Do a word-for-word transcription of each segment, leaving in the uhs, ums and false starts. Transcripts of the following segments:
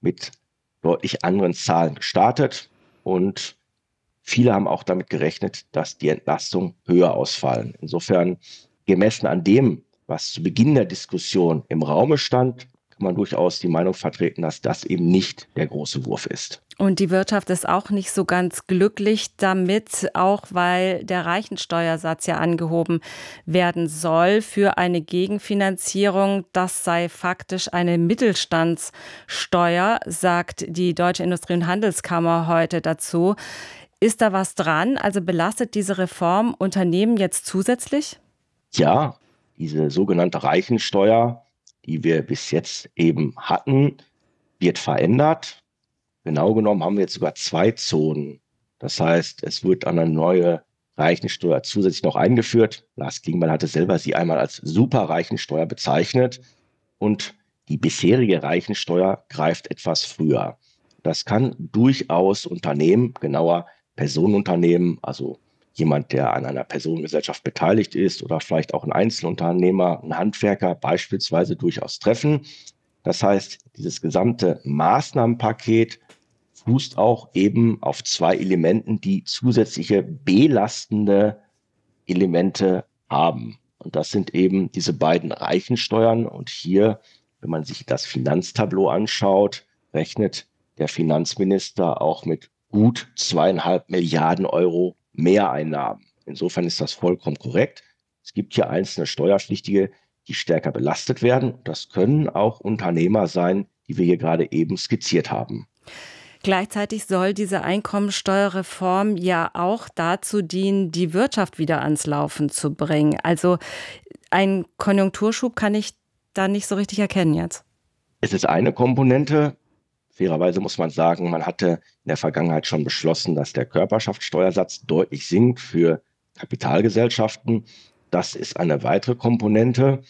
mit deutlich anderen Zahlen gestartet und viele haben auch damit gerechnet, dass die Entlastungen höher ausfallen. Insofern, gemessen an dem, was zu Beginn der Diskussion im Raume stand, kann man durchaus die Meinung vertreten, dass das eben nicht der große Wurf ist. Und die Wirtschaft ist auch nicht so ganz glücklich damit, auch weil der Reichensteuersatz ja angehoben werden soll für eine Gegenfinanzierung. Das sei faktisch eine Mittelstandssteuer, sagt die Deutsche Industrie- und Handelskammer heute dazu. Ist da was dran? Also belastet diese Reform Unternehmen jetzt zusätzlich? Ja, diese sogenannte Reichensteuer, die wir bis jetzt eben hatten, wird verändert. Genau genommen haben wir jetzt sogar zwei Zonen. Das heißt, es wird eine neue Reichensteuer zusätzlich noch eingeführt. Lars Klingbeil hatte selber sie einmal als Superreichensteuer bezeichnet. Und die bisherige Reichensteuer greift etwas früher. Das kann durchaus Unternehmen, genauer Personenunternehmen, also jemand, der an einer Personengesellschaft beteiligt ist oder vielleicht auch ein Einzelunternehmer, ein Handwerker beispielsweise durchaus treffen. Das heißt, dieses gesamte Maßnahmenpaket fußt auch eben auf zwei Elementen, die zusätzliche belastende Elemente haben. Und das sind eben diese beiden Reichensteuern. Und hier, wenn man sich das Finanztableau anschaut, rechnet der Finanzminister auch mit gut zweieinhalb Milliarden Euro Mehreinnahmen. Insofern ist das vollkommen korrekt. Es gibt hier einzelne Steuerpflichtige, die stärker belastet werden. Das können auch Unternehmer sein, die wir hier gerade eben skizziert haben. Gleichzeitig soll diese Einkommensteuerreform ja auch dazu dienen, die Wirtschaft wieder ans Laufen zu bringen. Also einen Konjunkturschub kann ich da nicht so richtig erkennen jetzt. Es ist eine Komponente. Fairerweise muss man sagen, man hatte in der Vergangenheit schon beschlossen, dass der Körperschaftssteuersatz deutlich sinkt für Kapitalgesellschaften. Das ist eine weitere Komponente.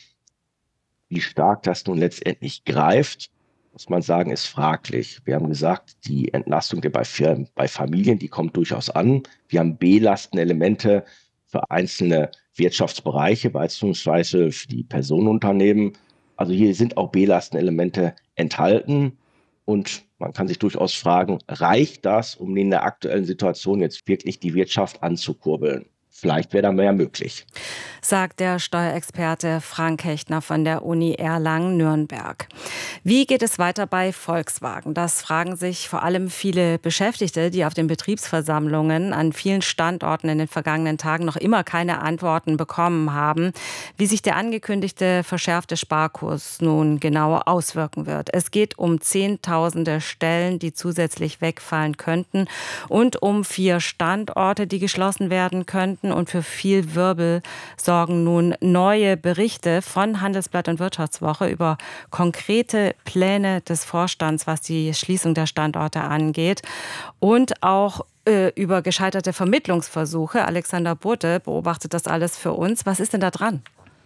Wie stark das nun letztendlich greift, muss man sagen, ist fraglich. Wir haben gesagt, die Entlastung bei, Firmen, bei Familien, die kommt durchaus an. Wir haben Belastenelemente für einzelne Wirtschaftsbereiche, beispielsweise für die Personenunternehmen. Also hier sind auch Belastenelemente enthalten. Und man kann sich durchaus fragen, reicht das, um in der aktuellen Situation jetzt wirklich die Wirtschaft anzukurbeln? Vielleicht wäre da mehr möglich. Sagt der Steuerexperte Frank Hechtner von der Uni Erlangen-Nürnberg. Wie geht es weiter bei Volkswagen? Das fragen sich vor allem viele Beschäftigte, die auf den Betriebsversammlungen an vielen Standorten in den vergangenen Tagen noch immer keine Antworten bekommen haben, wie sich der angekündigte verschärfte Sparkurs nun genau auswirken wird. Es geht um Zehntausende Stellen, die zusätzlich wegfallen könnten und um vier Standorte, die geschlossen werden könnten. Und für viel Wirbel sorgen nun neue Berichte von Handelsblatt und Wirtschaftswoche über konkrete Pläne des Vorstands, was die Schließung der Standorte angeht. Und auch äh, über gescheiterte Vermittlungsversuche. Alexander Bote beobachtet das alles für uns. Was ist denn da dran?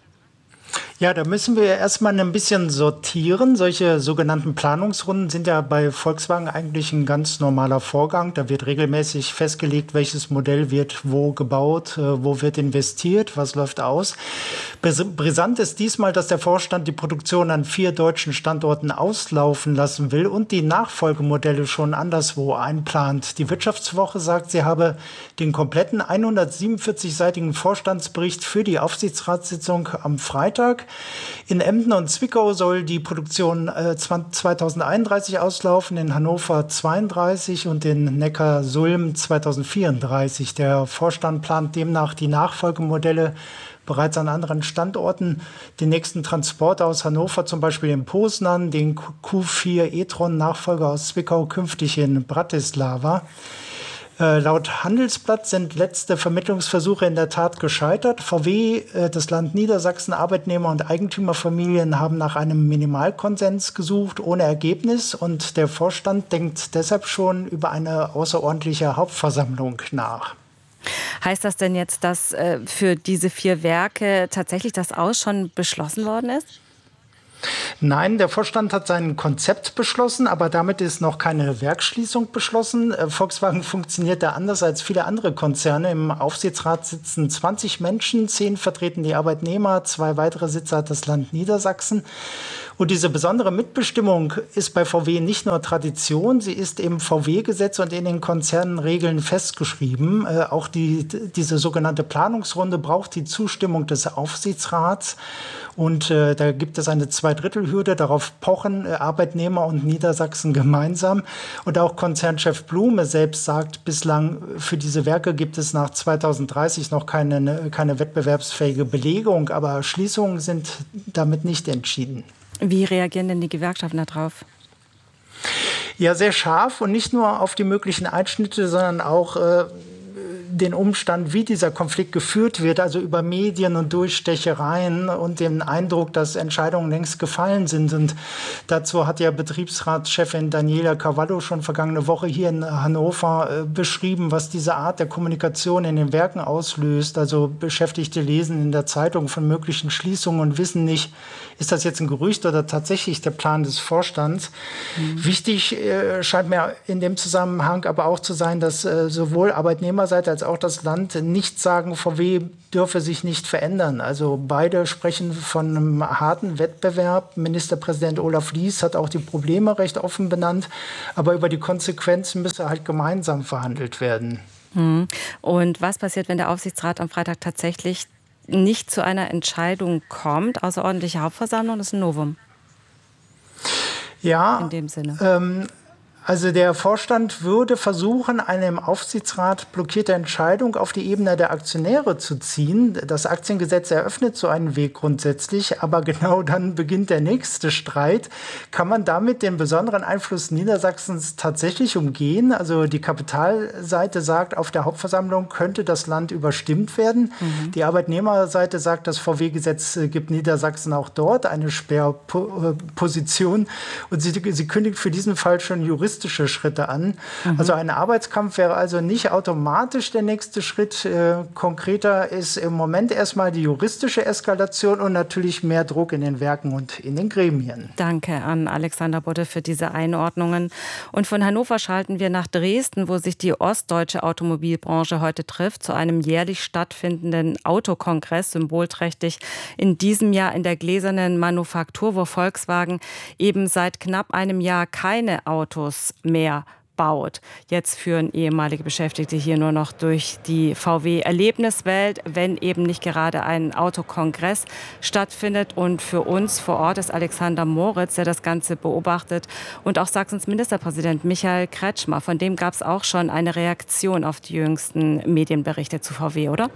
Ja, da müssen wir erstmal ein bisschen sortieren. Solche sogenannten Planungsrunden sind ja bei Volkswagen eigentlich ein ganz normaler Vorgang. Da wird regelmäßig festgelegt, welches Modell wird wo gebaut, wo wird investiert, was läuft aus. Brisant ist diesmal, dass der Vorstand die Produktion an vier deutschen Standorten auslaufen lassen will und die Nachfolgemodelle schon anderswo einplant. Die Wirtschaftswoche sagt, sie habe den kompletten hundertsiebenundvierzig-seitigen Vorstandsbericht für die Aufsichtsratssitzung am Freitag. In Emden und Zwickau soll die Produktion äh, zweitausendeinunddreißig auslaufen, in Hannover zweiunddreißig und in Neckarsulm zweitausendvierunddreißig. Der Vorstand plant demnach die Nachfolgemodelle bereits an anderen Standorten. Den nächsten Transport aus Hannover, zum Beispiel in Poznan, den Q vier e-tron-Nachfolger aus Zwickau künftig in Bratislava. Äh, laut Handelsblatt sind letzte Vermittlungsversuche in der Tat gescheitert. V W, äh, das Land Niedersachsen, Arbeitnehmer und Eigentümerfamilien haben nach einem Minimalkonsens gesucht, ohne Ergebnis. Und der Vorstand denkt deshalb schon über eine außerordentliche Hauptversammlung nach. Heißt das denn jetzt, dass äh, für diese vier Werke tatsächlich das Aus schon beschlossen worden ist? Nein, der Vorstand hat sein Konzept beschlossen, aber damit ist noch keine Werksschließung beschlossen. Volkswagen funktioniert da anders als viele andere Konzerne. Im Aufsichtsrat sitzen zwanzig Menschen, zehn vertreten die Arbeitnehmer, zwei weitere Sitze hat das Land Niedersachsen. Und diese besondere Mitbestimmung ist bei V W nicht nur Tradition, sie ist im V W-Gesetz und in den Konzernregeln festgeschrieben. Äh, auch die, diese sogenannte Planungsrunde braucht die Zustimmung des Aufsichtsrats. Und äh, da gibt es eine Zweidrittelhürde, darauf pochen äh, Arbeitnehmer und Niedersachsen gemeinsam. Und auch Konzernchef Blume selbst sagt, bislang für diese Werke gibt es nach zweitausenddreißig noch keine, keine wettbewerbsfähige Belegung. Aber Schließungen sind damit nicht entschieden. Wie reagieren denn die Gewerkschaften darauf? Ja, sehr scharf und nicht nur auf die möglichen Einschnitte, sondern auch äh, den Umstand, wie dieser Konflikt geführt wird, also über Medien und Durchstechereien und den Eindruck, dass Entscheidungen längst gefallen sind. Und dazu hat ja Betriebsratschefin Daniela Cavallo schon vergangene Woche hier in Hannover äh, beschrieben, was diese Art der Kommunikation in den Werken auslöst. Also Beschäftigte lesen in der Zeitung von möglichen Schließungen und wissen nicht, ist das jetzt ein Gerücht oder tatsächlich der Plan des Vorstands. Mhm. Wichtig äh, scheint mir in dem Zusammenhang aber auch zu sein, dass äh, sowohl Arbeitnehmerseite als auch das Land nicht sagen, V W dürfe sich nicht verändern. Also beide sprechen von einem harten Wettbewerb. Ministerpräsident Olaf Lies hat auch die Probleme recht offen benannt. Aber über die Konsequenzen müsse halt gemeinsam verhandelt werden. Und was passiert, wenn der Aufsichtsrat am Freitag tatsächlich nicht zu einer Entscheidung kommt? Außerordentliche Hauptversammlung ist ein Novum. Ja, in dem Sinne. Ähm, Also der Vorstand würde versuchen, eine im Aufsichtsrat blockierte Entscheidung auf die Ebene der Aktionäre zu ziehen. Das Aktiengesetz eröffnet so einen Weg grundsätzlich, aber genau dann beginnt der nächste Streit. Kann man damit den besonderen Einfluss Niedersachsens tatsächlich umgehen? Also die Kapitalseite sagt, auf der Hauptversammlung könnte das Land überstimmt werden. Mhm. Die Arbeitnehmerseite sagt, das V W-Gesetz gibt Niedersachsen auch dort eine Sperrposition. Und sie, sie kündigt für diesen Fall schon Juristen Schritte an. Mhm. Also ein Arbeitskampf wäre also nicht automatisch der nächste Schritt. Äh, konkreter ist im Moment erstmal die juristische Eskalation und natürlich mehr Druck in den Werken und in den Gremien. Danke an Alexander Budde für diese Einordnungen. Und von Hannover schalten wir nach Dresden, wo sich die ostdeutsche Automobilbranche heute trifft, zu einem jährlich stattfindenden Autokongress, symbolträchtig in diesem Jahr in der gläsernen Manufaktur, wo Volkswagen eben seit knapp einem Jahr keine Autos mehr baut. Jetzt führen ehemalige Beschäftigte hier nur noch durch die V W-Erlebniswelt, wenn eben nicht gerade ein Autokongress stattfindet. Und für uns vor Ort ist Alexander Moritz, der das Ganze beobachtet, und auch Sachsens Ministerpräsident Michael Kretschmer. Von dem gab es auch schon eine Reaktion auf die jüngsten Medienberichte zu V W, oder?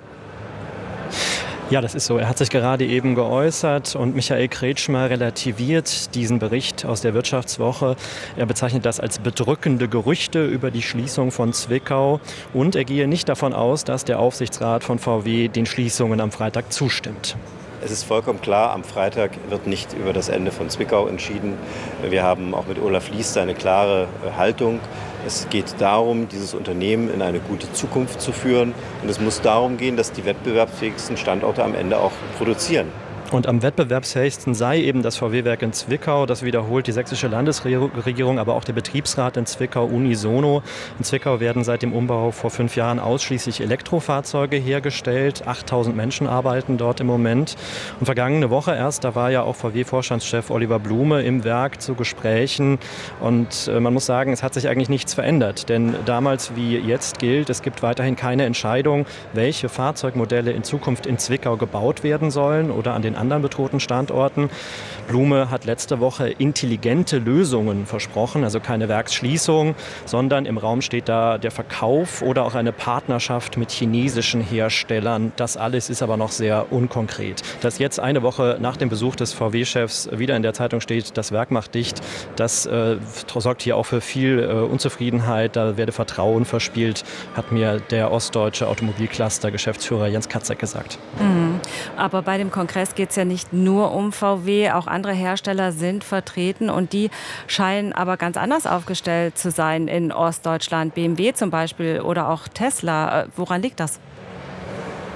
Ja, das ist so. Er hat sich gerade eben geäußert und Michael Kretschmer relativiert diesen Bericht aus der Wirtschaftswoche. Er bezeichnet das als bedrückende Gerüchte über die Schließung von Zwickau und er gehe nicht davon aus, dass der Aufsichtsrat von V W den Schließungen am Freitag zustimmt. Es ist vollkommen klar, am Freitag wird nicht über das Ende von Zwickau entschieden. Wir haben auch mit Olaf Lies eine klare Haltung. Es geht darum, dieses Unternehmen in eine gute Zukunft zu führen. Und es muss darum gehen, dass die wettbewerbsfähigsten Standorte am Ende auch produzieren. Und am wettbewerbsfähigsten sei eben das V W-Werk in Zwickau. Das wiederholt die sächsische Landesregierung, aber auch der Betriebsrat in Zwickau unisono. In Zwickau werden seit dem Umbau vor fünf Jahren ausschließlich Elektrofahrzeuge hergestellt. achttausend Menschen arbeiten dort im Moment. Und vergangene Woche erst, da war ja auch V W-Vorstandschef Oliver Blume im Werk zu Gesprächen. Und man muss sagen, es hat sich eigentlich nichts verändert. Denn damals wie jetzt gilt, es gibt weiterhin keine Entscheidung, welche Fahrzeugmodelle in Zukunft in Zwickau gebaut werden sollen oder an den anderen bedrohten Standorten. Blume hat letzte Woche intelligente Lösungen versprochen, also keine Werksschließung, sondern im Raum steht da der Verkauf oder auch eine Partnerschaft mit chinesischen Herstellern. Das alles ist aber noch sehr unkonkret. Dass jetzt eine Woche nach dem Besuch des V W-Chefs wieder in der Zeitung steht, das Werk macht dicht, das äh, sorgt hier auch für viel äh, Unzufriedenheit. Da werde Vertrauen verspielt, hat mir der ostdeutsche Automobilcluster-Geschäftsführer Jens Katzek gesagt. Mhm. Aber bei dem Kongress geht es ja nicht nur um V W, auch andere Hersteller sind vertreten und die scheinen aber ganz anders aufgestellt zu sein in Ostdeutschland. B M W zum Beispiel oder auch Tesla. Woran liegt das?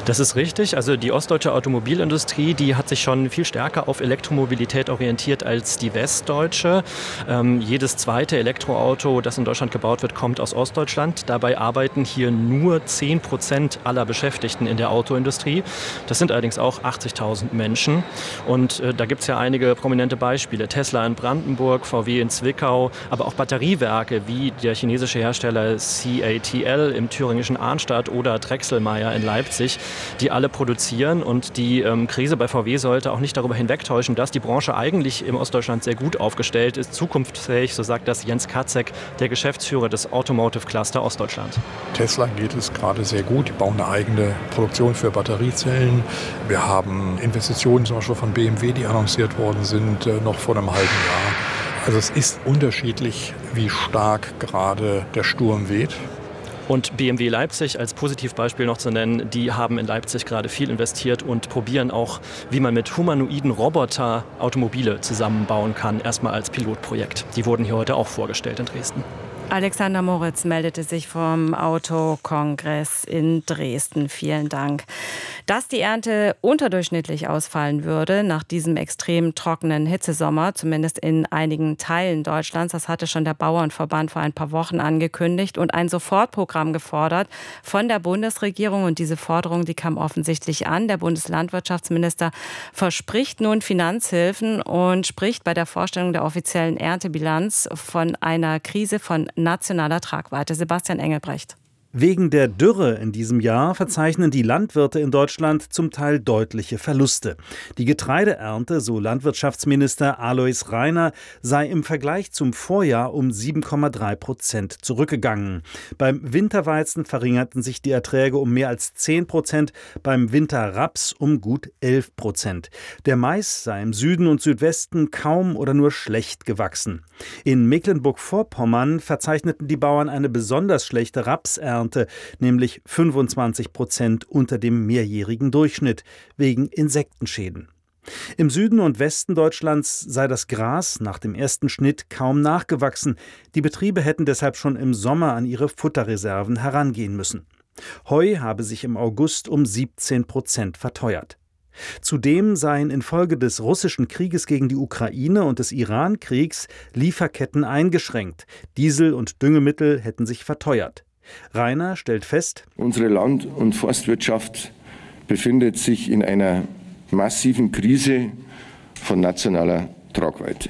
Das ist richtig. Also die ostdeutsche Automobilindustrie, die hat sich schon viel stärker auf Elektromobilität orientiert als die westdeutsche. Ähm, jedes zweite Elektroauto, das in Deutschland gebaut wird, kommt aus Ostdeutschland. Dabei arbeiten hier nur zehn Prozent aller Beschäftigten in der Autoindustrie. Das sind allerdings auch achtzigtausend Menschen. Und äh, da gibt es ja einige prominente Beispiele. Tesla in Brandenburg, V W in Zwickau, aber auch Batteriewerke wie der chinesische Hersteller C A T L im thüringischen Arnstadt oder Drechselmeier in Leipzig, die alle produzieren. Und die ähm, Krise bei V W sollte auch nicht darüber hinwegtäuschen, dass die Branche eigentlich im Ostdeutschland sehr gut aufgestellt ist, zukunftsfähig, so sagt das Jens Katzek, der Geschäftsführer des Automotive Cluster Ostdeutschland. Tesla geht es gerade sehr gut. Die bauen eine eigene Produktion für Batteriezellen. Wir haben Investitionen zum Beispiel von B M W, die annonciert worden sind, noch vor einem halben Jahr. Also es ist unterschiedlich, wie stark gerade der Sturm weht. Und B M W Leipzig als Positivbeispiel noch zu nennen, die haben in Leipzig gerade viel investiert und probieren auch, wie man mit humanoiden Roboter Automobile zusammenbauen kann, erstmal als Pilotprojekt. Die wurden hier heute auch vorgestellt in Dresden. Alexander Moritz meldete sich vom Autokongress in Dresden. Vielen Dank. Dass die Ernte unterdurchschnittlich ausfallen würde nach diesem extrem trockenen Hitzesommer, zumindest in einigen Teilen Deutschlands, das hatte schon der Bauernverband vor ein paar Wochen angekündigt und ein Sofortprogramm gefordert von der Bundesregierung. Und diese Forderung, die kam offensichtlich an. Der Bundeslandwirtschaftsminister verspricht nun Finanzhilfen und spricht bei der Vorstellung der offiziellen Erntebilanz von einer Krise von nationaler Tragweite. Sebastian Engelbrecht. Wegen der Dürre in diesem Jahr verzeichnen die Landwirte in Deutschland zum Teil deutliche Verluste. Die Getreideernte, so Landwirtschaftsminister Alois Rainer, sei im Vergleich zum Vorjahr um sieben Komma drei Prozent zurückgegangen. Beim Winterweizen verringerten sich die Erträge um mehr als zehn Prozent, beim Winterraps um gut elf Prozent. Der Mais sei im Süden und Südwesten kaum oder nur schlecht gewachsen. In Mecklenburg-Vorpommern verzeichneten die Bauern eine besonders schlechte Rapsernte, nämlich fünfundzwanzig Prozent unter dem mehrjährigen Durchschnitt, wegen Insektenschäden. Im Süden und Westen Deutschlands sei das Gras nach dem ersten Schnitt kaum nachgewachsen. Die Betriebe hätten deshalb schon im Sommer an ihre Futterreserven herangehen müssen. Heu habe sich im August um siebzehn Prozent verteuert. Zudem seien infolge des russischen Krieges gegen die Ukraine und des Iran-Kriegs Lieferketten eingeschränkt. Diesel und Düngemittel hätten sich verteuert. Rainer stellt fest: Unsere Land- und Forstwirtschaft befindet sich in einer massiven Krise von nationaler Tragweite.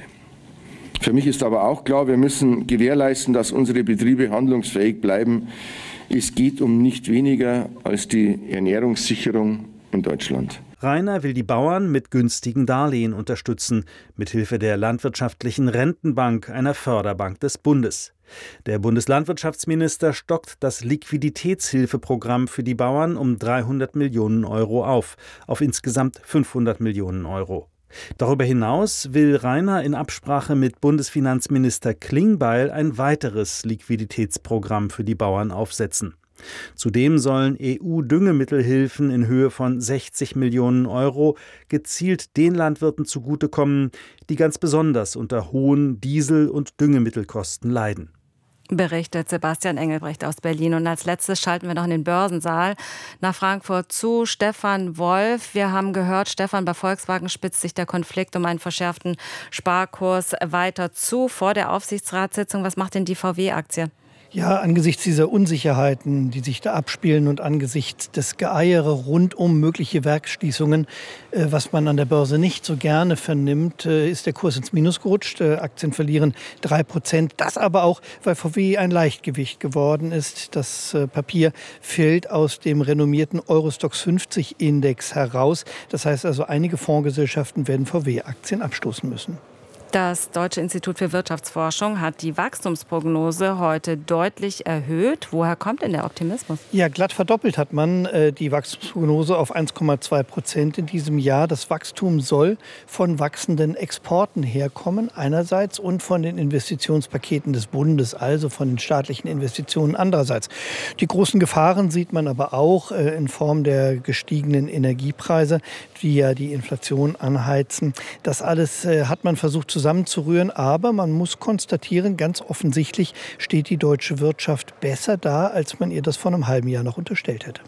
Für mich ist aber auch klar, wir müssen gewährleisten, dass unsere Betriebe handlungsfähig bleiben. Es geht um nicht weniger als die Ernährungssicherung in Deutschland. Rainer will die Bauern mit günstigen Darlehen unterstützen, mithilfe der Landwirtschaftlichen Rentenbank, einer Förderbank des Bundes. Der Bundeslandwirtschaftsminister stockt das Liquiditätshilfeprogramm für die Bauern um dreihundert Millionen Euro auf, auf insgesamt fünfhundert Millionen Euro. Darüber hinaus will Rainer in Absprache mit Bundesfinanzminister Klingbeil ein weiteres Liquiditätsprogramm für die Bauern aufsetzen. Zudem sollen E U-Düngemittelhilfen in Höhe von sechzig Millionen Euro gezielt den Landwirten zugutekommen, die ganz besonders unter hohen Diesel- und Düngemittelkosten leiden. Berichtet Sebastian Engelbrecht aus Berlin. Und als letztes schalten wir noch in den Börsensaal nach Frankfurt zu Stefan Wolf. Wir haben gehört, Stefan, bei Volkswagen spitzt sich der Konflikt um einen verschärften Sparkurs weiter zu vor der Aufsichtsratssitzung. Was macht denn die V W-Aktie? Ja, angesichts dieser Unsicherheiten, die sich da abspielen und angesichts des Geeiere rund um mögliche Werksschließungen, äh, was man an der Börse nicht so gerne vernimmt, äh, ist der Kurs ins Minus gerutscht. Äh, Aktien verlieren drei Prozent. Das aber auch, weil V W ein Leichtgewicht geworden ist. Das äh, Papier fällt aus dem renommierten Eurostoxx fünfzig Index heraus. Das heißt also, einige Fondsgesellschaften werden V W-Aktien abstoßen müssen. Das Deutsche Institut für Wirtschaftsforschung hat die Wachstumsprognose heute deutlich erhöht. Woher kommt denn der Optimismus? Ja, glatt verdoppelt hat man äh, die Wachstumsprognose auf eins Komma zwei Prozent in diesem Jahr. Das Wachstum soll von wachsenden Exporten herkommen einerseits und von den Investitionspaketen des Bundes, also von den staatlichen Investitionen andererseits. Die großen Gefahren sieht man aber auch äh, in Form der gestiegenen Energiepreise, die ja die Inflation anheizen. Das alles äh, hat man versucht zu zusammenzurühren. Aber man muss konstatieren, ganz offensichtlich steht die deutsche Wirtschaft besser da, als man ihr das vor einem halben Jahr noch unterstellt hätte.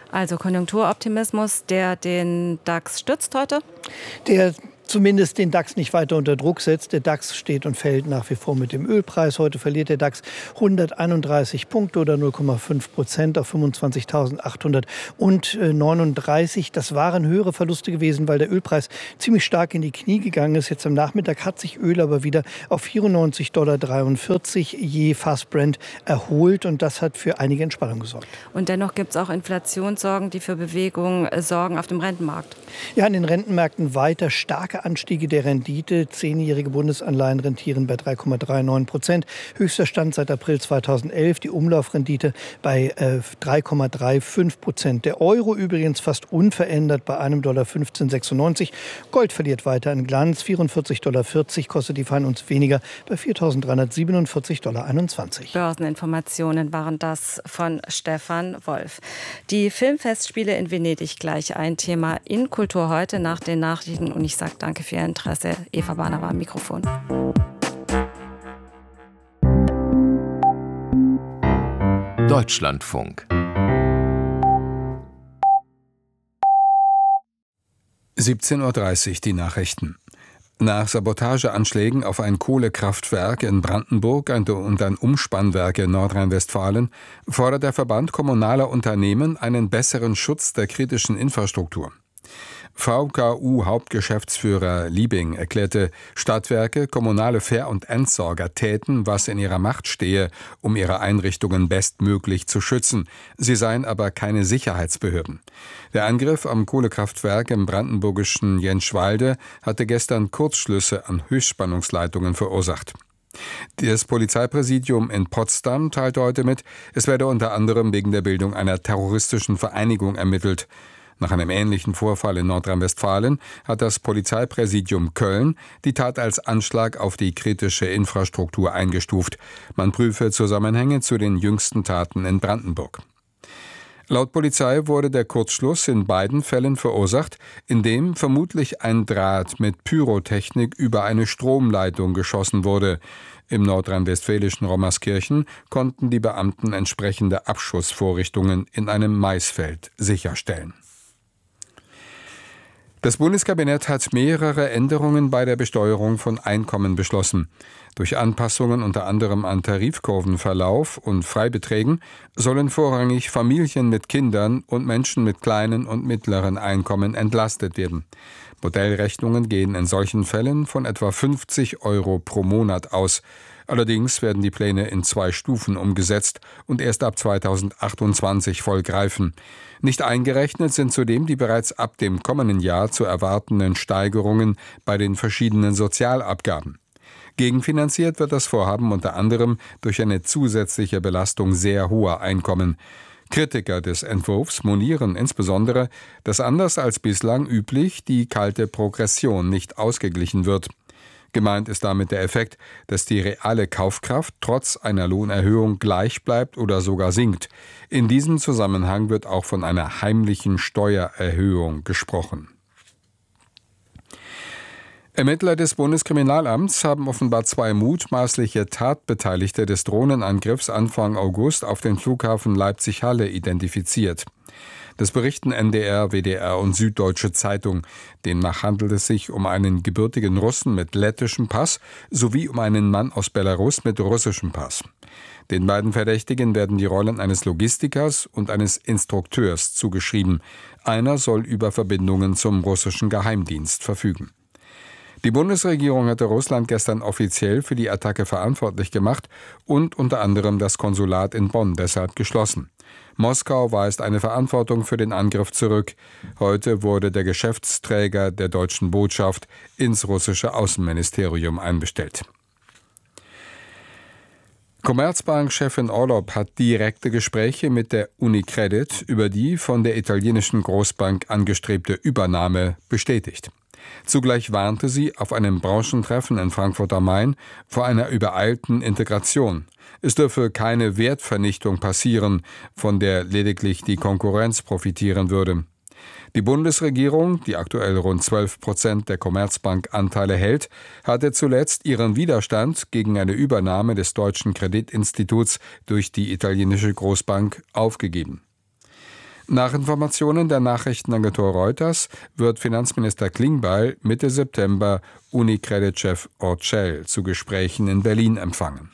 Also Konjunkturoptimismus, der den DAX stützt heute? Der zumindest den DAX nicht weiter unter Druck setzt. Der DAX steht und fällt nach wie vor mit dem Ölpreis. Heute verliert der DAX hunderteinunddreißig Punkte oder null Komma fünf Prozent auf fünfundzwanzigtausendachthundertneununddreißig. Das waren höhere Verluste gewesen, weil der Ölpreis ziemlich stark in die Knie gegangen ist. Jetzt am Nachmittag hat sich Öl aber wieder auf vierundneunzig Komma dreiundvierzig Dollar je Fass Brent erholt und das hat für einige Entspannung gesorgt. Und dennoch gibt es auch Inflationssorgen, die für Bewegung sorgen auf dem Rentenmarkt. Ja, an den Rentenmärkten weiter starke Anstiege der Rendite. Zehnjährige Bundesanleihen rentieren bei drei Komma neununddreißig Prozent. Höchster Stand seit April zweitausendelf. Die Umlaufrendite bei äh, drei Komma fünfunddreißig Prozent. Der Euro übrigens fast unverändert bei einem Dollar fünfzehn Komma sechsundneunzig. Gold verliert weiter an Glanz. vierundvierzig Komma vierzig Dollar kostet die Feinunz weniger bei viertausenddreihundertsiebenundvierzig Komma einundzwanzig Dollar. Börseninformationen waren das von Stefan Wolf. Die Filmfestspiele in Venedig gleich ein Thema in Kultur heute nach den Nachrichten. Und ich sage danke für Ihr Interesse. Eva Bahner war am Mikrofon. Deutschlandfunk. siebzehn Uhr dreißig die Nachrichten. Nach Sabotageanschlägen auf ein Kohlekraftwerk in Brandenburg und ein Umspannwerk in Nordrhein-Westfalen fordert der Verband kommunaler Unternehmen einen besseren Schutz der kritischen Infrastruktur. V K U-Hauptgeschäftsführer Liebing erklärte, Stadtwerke, kommunale Ver- und Entsorger täten, was in ihrer Macht stehe, um ihre Einrichtungen bestmöglich zu schützen. Sie seien aber keine Sicherheitsbehörden. Der Angriff am Kohlekraftwerk im brandenburgischen Jentschwalde hatte gestern Kurzschlüsse an Höchstspannungsleitungen verursacht. Das Polizeipräsidium in Potsdam teilte heute mit, es werde unter anderem wegen der Bildung einer terroristischen Vereinigung ermittelt. Nach einem ähnlichen Vorfall in Nordrhein-Westfalen hat das Polizeipräsidium Köln die Tat als Anschlag auf die kritische Infrastruktur eingestuft. Man prüfe Zusammenhänge zu den jüngsten Taten in Brandenburg. Laut Polizei wurde der Kurzschluss in beiden Fällen verursacht, indem vermutlich ein Draht mit Pyrotechnik über eine Stromleitung geschossen wurde. Im nordrhein-westfälischen Rommerskirchen konnten die Beamten entsprechende Abschussvorrichtungen in einem Maisfeld sicherstellen. Das Bundeskabinett hat mehrere Änderungen bei der Besteuerung von Einkommen beschlossen. Durch Anpassungen unter anderem an Tarifkurvenverlauf und Freibeträgen sollen vorrangig Familien mit Kindern und Menschen mit kleinen und mittleren Einkommen entlastet werden. Modellrechnungen gehen in solchen Fällen von etwa fünfzig Euro pro Monat aus. Allerdings werden die Pläne in zwei Stufen umgesetzt und erst ab zweitausendachtundzwanzig voll greifen. Nicht eingerechnet sind zudem die bereits ab dem kommenden Jahr zu erwartenden Steigerungen bei den verschiedenen Sozialabgaben. Gegenfinanziert wird das Vorhaben unter anderem durch eine zusätzliche Belastung sehr hoher Einkommen. Kritiker des Entwurfs monieren insbesondere, dass anders als bislang üblich die kalte Progression nicht ausgeglichen wird. Gemeint ist damit der Effekt, dass die reale Kaufkraft trotz einer Lohnerhöhung gleich bleibt oder sogar sinkt. In diesem Zusammenhang wird auch von einer heimlichen Steuererhöhung gesprochen. Ermittler des Bundeskriminalamts haben offenbar zwei mutmaßliche Tatbeteiligte des Drohnenangriffs Anfang August auf den Flughafen Leipzig-Halle identifiziert. Das berichten N D R, W D R und Süddeutsche Zeitung. Demnach handelt es sich um einen gebürtigen Russen mit lettischem Pass sowie um einen Mann aus Belarus mit russischem Pass. Den beiden Verdächtigen werden die Rollen eines Logistikers und eines Instrukteurs zugeschrieben. Einer soll über Verbindungen zum russischen Geheimdienst verfügen. Die Bundesregierung hatte Russland gestern offiziell für die Attacke verantwortlich gemacht und unter anderem das Konsulat in Bonn deshalb geschlossen. Moskau weist eine Verantwortung für den Angriff zurück. Heute wurde der Geschäftsträger der deutschen Botschaft ins russische Außenministerium einbestellt. Commerzbank-Chefin Orlopp hat direkte Gespräche mit der Unicredit über die von der italienischen Großbank angestrebte Übernahme bestätigt. Zugleich warnte sie auf einem Branchentreffen in Frankfurt am Main vor einer übereilten Integration. Es dürfe keine Wertvernichtung passieren, von der lediglich die Konkurrenz profitieren würde. Die Bundesregierung, die aktuell rund zwölf Prozent der Commerzbank-Anteile hält, hatte zuletzt ihren Widerstand gegen eine Übernahme des deutschen Kreditinstituts durch die italienische Großbank aufgegeben. Nach Informationen der Nachrichtenagentur Reuters wird Finanzminister Klingbeil Mitte September Unicredit-Chef Orcel zu Gesprächen in Berlin empfangen.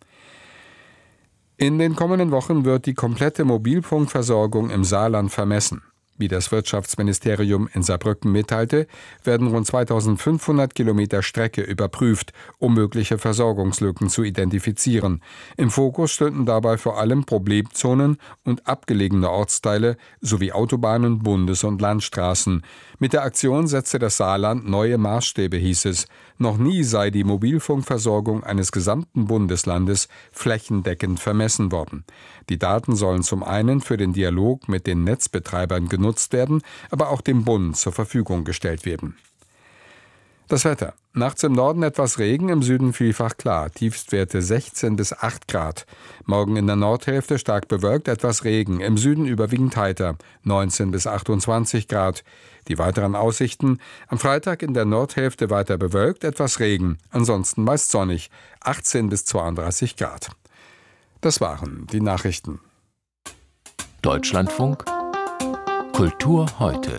In den kommenden Wochen wird die komplette Mobilfunkversorgung im Saarland vermessen. Wie das Wirtschaftsministerium in Saarbrücken mitteilte, werden rund zweitausendfünfhundert Kilometer Strecke überprüft, um mögliche Versorgungslücken zu identifizieren. Im Fokus stünden dabei vor allem Problemzonen und abgelegene Ortsteile sowie Autobahnen, Bundes- und Landstraßen. Mit der Aktion setzte das Saarland neue Maßstäbe, hieß es. Noch nie sei die Mobilfunkversorgung eines gesamten Bundeslandes flächendeckend vermessen worden. Die Daten sollen zum einen für den Dialog mit den Netzbetreibern genutzt werden, aber auch dem Bund zur Verfügung gestellt werden. Das Wetter. Nachts im Norden etwas Regen, im Süden vielfach klar. Tiefstwerte sechzehn bis acht Grad. Morgen in der Nordhälfte stark bewölkt, etwas Regen. Im Süden überwiegend heiter, neunzehn bis achtundzwanzig Grad. Die weiteren Aussichten. Am Freitag in der Nordhälfte weiter bewölkt, etwas Regen. Ansonsten meist sonnig, achtzehn bis zweiunddreißig Grad. Das waren die Nachrichten. Deutschlandfunk Kultur heute.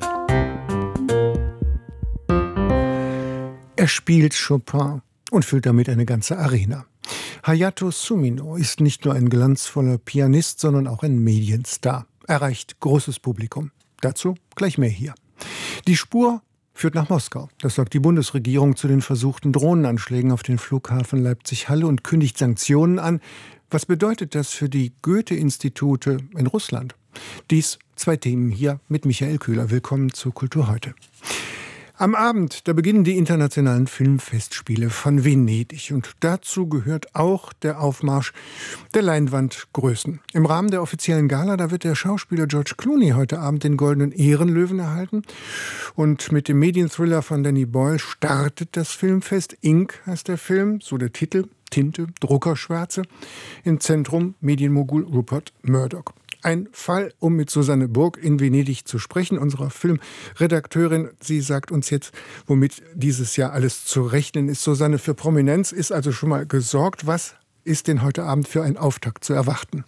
Er spielt Chopin und füllt damit eine ganze Arena. Hayato Sumino ist nicht nur ein glanzvoller Pianist, sondern auch ein Medienstar. Er erreicht großes Publikum. Dazu gleich mehr hier. Die Spur führt nach Moskau. Das sagt die Bundesregierung zu den versuchten Drohnenanschlägen auf den Flughafen Leipzig-Halle und kündigt Sanktionen an. Was bedeutet das für die Goethe-Institute in Russland? Dies zwei Themen hier mit Michael Köhler. Willkommen zu Kultur heute. Am Abend, da beginnen die internationalen Filmfestspiele von Venedig. Und dazu gehört auch der Aufmarsch der Leinwandgrößen. Im Rahmen der offiziellen Gala, da wird der Schauspieler George Clooney heute Abend den Goldenen Ehrenlöwen erhalten. Und mit dem Medienthriller von Danny Boyle startet das Filmfest. Ink heißt der Film, so der Titel, Tinte, Druckerschwärze. Im Zentrum Medienmogul Rupert Murdoch. Ein Fall, um mit Susanne Burg in Venedig zu sprechen, unserer Filmredakteurin. Sie sagt uns jetzt, womit dieses Jahr alles zu rechnen ist. Susanne, für Prominenz ist also schon mal gesorgt. Was ist denn heute Abend für ein Auftakt zu erwarten?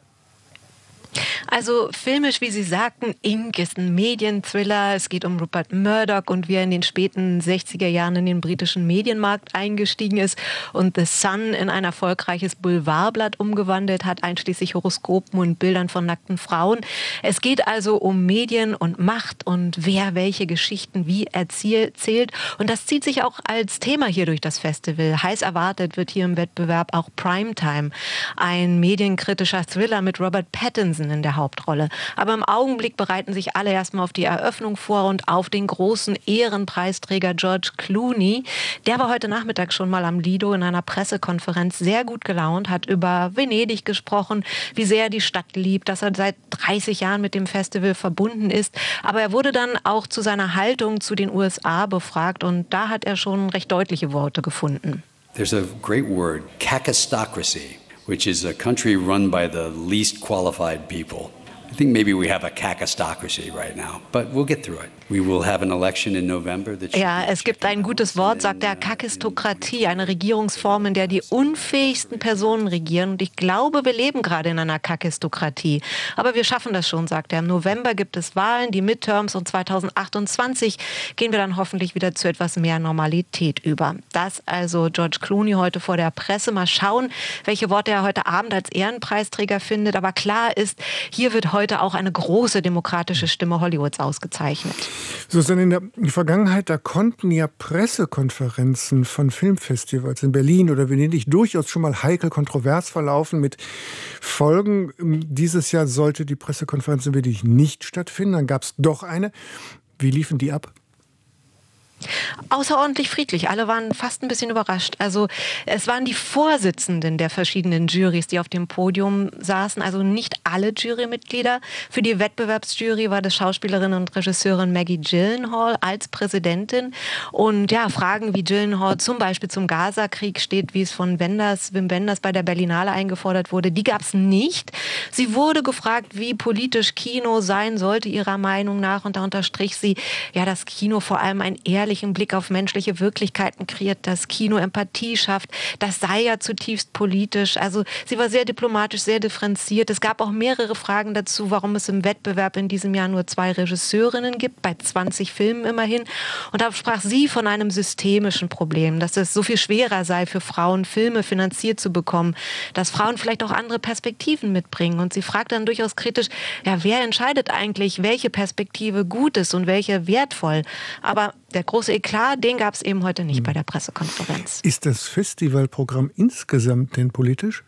Also filmisch, wie Sie sagten, Ink ist ein Medienthriller. Es geht um Rupert Murdoch und wie er in den späten sechziger Jahren in den britischen Medienmarkt eingestiegen ist und The Sun in ein erfolgreiches Boulevardblatt umgewandelt hat, einschließlich Horoskopen und Bildern von nackten Frauen. Es geht also um Medien und Macht und wer welche Geschichten wie erzählt. Und das zieht sich auch als Thema hier durch das Festival. Heiß erwartet wird hier im Wettbewerb auch Primetime, ein medienkritischer Thriller mit Robert Pattinson in der Hauptrolle. Aber im Augenblick bereiten sich alle erstmal auf die Eröffnung vor und auf den großen Ehrenpreisträger George Clooney. Der war heute Nachmittag schon mal am Lido in einer Pressekonferenz sehr gut gelaunt, hat über Venedig gesprochen, wie sehr er die Stadt liebt, dass er seit dreißig Jahren mit dem Festival verbunden ist. Aber er wurde dann auch zu seiner Haltung zu den U S A befragt und da hat er schon recht deutliche Worte gefunden. There's a great word, kakistocracy, which is a country run by the least qualified people. I think maybe we have a kakistocracy right now, but we'll get through it. We will have an election in November. Ja, es gibt ein gutes Wort, sagt er, Kakistokratie, eine Regierungsform, in der die unfähigsten Personen regieren. Und ich glaube, wir leben gerade in einer Kakistokratie. Aber wir schaffen das schon, sagt er. Im November gibt es Wahlen, die Midterms, und zweitausendachtundzwanzig gehen wir dann hoffentlich wieder zu etwas mehr Normalität über. Das also George Clooney heute vor der Presse. Mal schauen, welche Worte er heute Abend als Ehrenpreisträger findet. Aber klar ist, hier wird heute auch eine große demokratische Stimme Hollywoods ausgezeichnet. Susanne, in der Vergangenheit, da konnten ja Pressekonferenzen von Filmfestivals in Berlin oder Venedig durchaus schon mal heikel kontrovers verlaufen mit Folgen. Dieses Jahr sollte die Pressekonferenz in Venedig nicht stattfinden. Dann gab es doch eine. Wie liefen die ab? Außerordentlich friedlich. Alle waren fast ein bisschen überrascht. Also es waren die Vorsitzenden der verschiedenen Jurys, die auf dem Podium saßen. Also nicht alle Jurymitglieder. Für die Wettbewerbsjury war das Schauspielerin und Regisseurin Maggie Gyllenhaal als Präsidentin. Und ja, Fragen wie Gyllenhaal zum Beispiel zum Gaza-Krieg steht, wie es von Wenders, Wim Wenders bei der Berlinale eingefordert wurde, die gab es nicht. Sie wurde gefragt, wie politisch Kino sein sollte, ihrer Meinung nach. Und da unterstrich sie, ja, dass Kino vor allem ein ehrliches menschlichen Blick auf menschliche Wirklichkeiten kreiert, dass Kino Empathie schafft. Das sei ja zutiefst politisch. Also sie war sehr diplomatisch, sehr differenziert. Es gab auch mehrere Fragen dazu, warum es im Wettbewerb in diesem Jahr nur zwei Regisseurinnen gibt, bei zwanzig Filmen immerhin. Und da sprach sie von einem systemischen Problem, dass es so viel schwerer sei für Frauen, Filme finanziert zu bekommen, dass Frauen vielleicht auch andere Perspektiven mitbringen. Und sie fragt dann durchaus kritisch, ja, wer entscheidet eigentlich, welche Perspektive gut ist und welche wertvoll? Aber der große Eklat, den gab es eben heute nicht bei der Pressekonferenz. Ist das Festivalprogramm insgesamt denn politisch?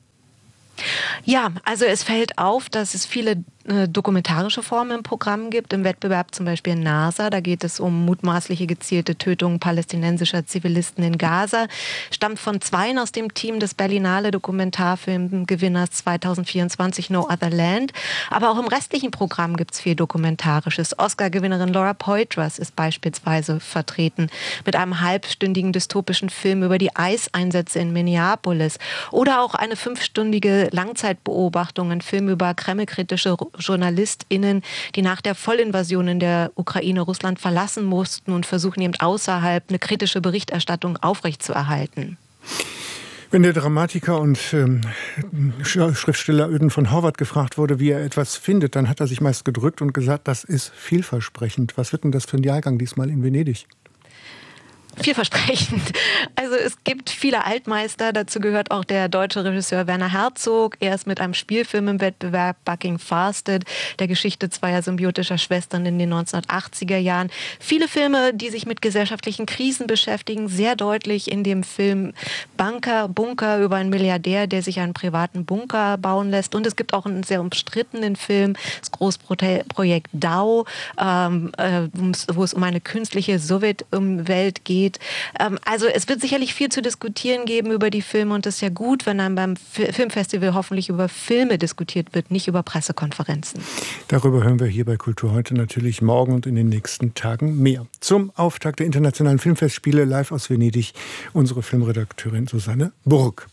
Ja, also es fällt auf, dass es viele äh, dokumentarische Formen im Programm gibt. Im Wettbewerb zum Beispiel NASA, da geht es um mutmaßliche gezielte Tötungen palästinensischer Zivilisten in Gaza. Stammt von Zweien aus dem Team des Berlinale Dokumentarfilmgewinners zweitausendvierundzwanzig No Other Land. Aber auch im restlichen Programm gibt es viel Dokumentarisches. Oscar-Gewinnerin Laura Poitras ist beispielsweise vertreten mit einem halbstündigen dystopischen Film über die Eiseinsätze in Minneapolis. Oder auch eine fünfstündige Langzeitbeobachtung, ein Film über kremlkritische JournalistInnen, die nach der Vollinvasion in der Ukraine Russland verlassen mussten und versuchen eben außerhalb eine kritische Berichterstattung aufrechtzuerhalten. Wenn der Dramatiker und ähm, Schriftsteller Ödön von Horvath gefragt wurde, wie er etwas findet, dann hat er sich meist gedrückt und gesagt, das ist vielversprechend. Was wird denn das für ein Jahrgang diesmal in Venedig? Vielversprechend. Also es gibt viele Altmeister, dazu gehört auch der deutsche Regisseur Werner Herzog. Er ist mit einem Spielfilm im Wettbewerb, Bucking Fasted, der Geschichte zweier symbiotischer Schwestern in den neunzehnhundertachtziger Jahren. Viele Filme, die sich mit gesellschaftlichen Krisen beschäftigen, sehr deutlich in dem Film Bunker, Bunker über einen Milliardär, der sich einen privaten Bunker bauen lässt. Und es gibt auch einen sehr umstrittenen Film, das Großprojekt DAO, ähm, äh, wo es um eine künstliche Sowjetwelt geht. Also es wird sicherlich viel zu diskutieren geben über die Filme und es ist ja gut, wenn dann beim Filmfestival hoffentlich über Filme diskutiert wird, nicht über Pressekonferenzen. Darüber hören wir hier bei Kultur heute natürlich morgen und in den nächsten Tagen mehr. Zum Auftakt der Internationalen Filmfestspiele live aus Venedig unsere Filmredakteurin Susanne Burg.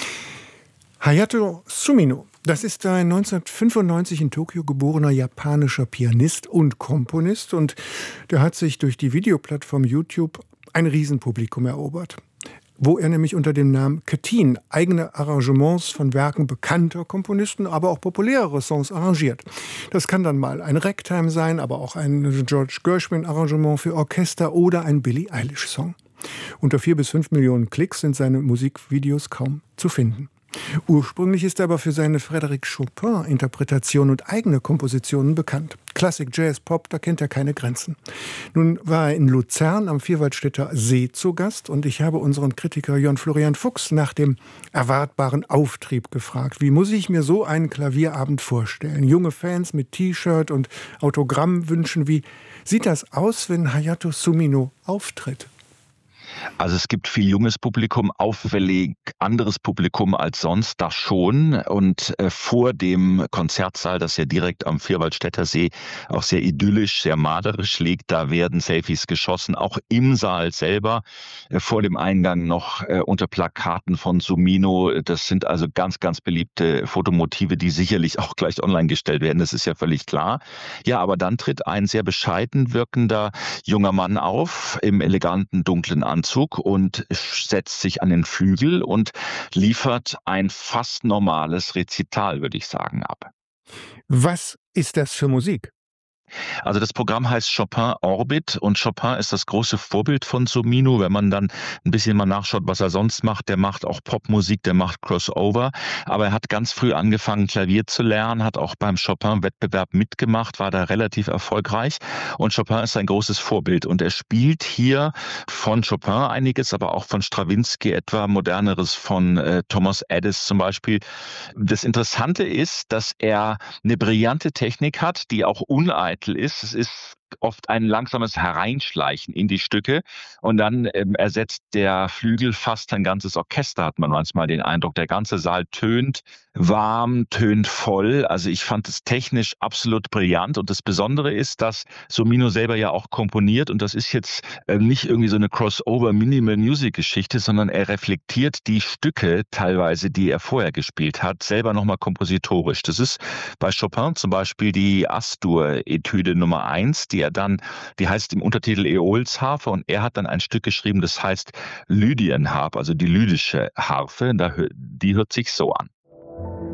Hayato Sumino, das ist ein neunzehnhundertfünfundneunzig in Tokio geborener japanischer Pianist und Komponist und der hat sich durch die Videoplattform YouTube ein Riesenpublikum erobert, wo er nämlich unter dem Namen Katyn eigene Arrangements von Werken bekannter Komponisten, aber auch populärere Songs arrangiert. Das kann dann mal ein Ragtime sein, aber auch ein George Gershwin-Arrangement für Orchester oder ein Billie Eilish-Song. Unter vier bis fünf Millionen Klicks sind seine Musikvideos kaum zu finden. Ursprünglich ist er aber für seine Frédéric Chopin-Interpretation und eigene Kompositionen bekannt. Klassik, Jazz, Pop, da kennt er keine Grenzen. Nun war er in Luzern am Vierwaldstätter See zu Gast und ich habe unseren Kritiker Jörn Florian Fuchs nach dem erwartbaren Auftrieb gefragt. Wie muss ich mir so einen Klavierabend vorstellen? Junge Fans mit T-Shirt und Autogrammwünschen. Wie sieht das aus, wenn Hayato Sumino auftritt? Also es gibt viel junges Publikum, auffällig anderes Publikum als sonst, das schon. Und äh, vor dem Konzertsaal, das ja direkt am Vierwaldstätter See auch sehr idyllisch, sehr malerisch liegt, da werden Selfies geschossen, auch im Saal selber, äh, vor dem Eingang noch äh, unter Plakaten von Sumino. Das sind also ganz, ganz beliebte Fotomotive, die sicherlich auch gleich online gestellt werden, das ist ja völlig klar. Ja, aber dann tritt ein sehr bescheiden wirkender junger Mann auf, im eleganten, dunklen Anzug und setzt sich an den Flügel und liefert ein fast normales Rezital, würde ich sagen, ab. Was ist das für Musik? Also das Programm heißt Chopin Orbit und Chopin ist das große Vorbild von Sumino. Wenn man dann ein bisschen mal nachschaut, was er sonst macht, der macht auch Popmusik, der macht Crossover. Aber er hat ganz früh angefangen, Klavier zu lernen, hat auch beim Chopin-Wettbewerb mitgemacht, war da relativ erfolgreich. Und Chopin ist ein großes Vorbild. Und er spielt hier von Chopin einiges, aber auch von Strawinsky etwa, moderneres von äh, Thomas Edis zum Beispiel. Das Interessante ist, dass er eine brillante Technik hat, die auch uneitel ist. Es ist oft ein langsames Hereinschleichen in die Stücke und dann ähm, ersetzt der Flügel fast ein ganzes Orchester, hat man manchmal den Eindruck. Der ganze Saal tönt warm, tönt voll. Also ich fand es technisch absolut brillant und das Besondere ist, dass Sumino selber ja auch komponiert und das ist jetzt äh, nicht irgendwie so eine Crossover-Minimal-Music-Geschichte, sondern er reflektiert die Stücke teilweise, die er vorher gespielt hat, selber nochmal kompositorisch. Das ist bei Chopin zum Beispiel die As-Dur-Etüde Nummer eins, die er dann, die heißt im Untertitel Äolsharfe und er hat dann ein Stück geschrieben, das heißt Lydienharp, also die lydische Harfe. Die hört sich so an.